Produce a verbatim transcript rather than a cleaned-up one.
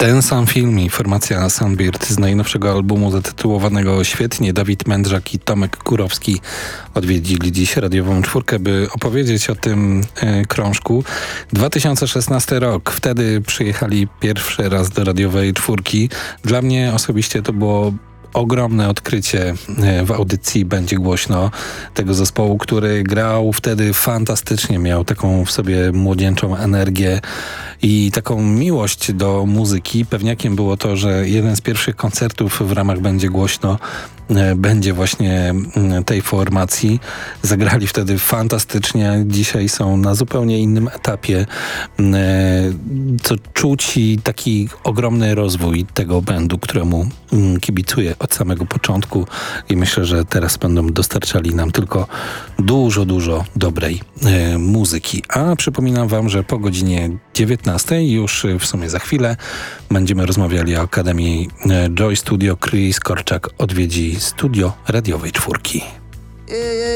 Ten sam film i formacja Sunbird z najnowszego albumu zatytułowanego świetnie Dawid Mędrzak i Tomek Kurowski odwiedzili dziś Radiową Czwórkę, by opowiedzieć o tym e, krążku. dwa tysiące szesnasty rok. Wtedy przyjechali pierwszy raz do Radiowej Czwórki. Dla mnie osobiście to było ogromne odkrycie w audycji Będzie Głośno tego zespołu, który grał wtedy fantastycznie, miał taką w sobie młodzieńczą energię i taką miłość do muzyki. Pewniakiem było to, że jeden z pierwszych koncertów w ramach Będzie Głośno będzie właśnie tej formacji. Zagrali wtedy fantastycznie. Dzisiaj są na zupełnie innym etapie, co czuć i taki ogromny rozwój tego bandu, któremu kibicuję od samego początku i myślę, że teraz będą dostarczali nam tylko dużo, dużo dobrej e, muzyki. A przypominam wam, że po godzinie dziewiętnastej, już w sumie za chwilę, będziemy rozmawiali o Akademii Joy Studio. Chris Korczak odwiedzi studio Radiowej Czwórki.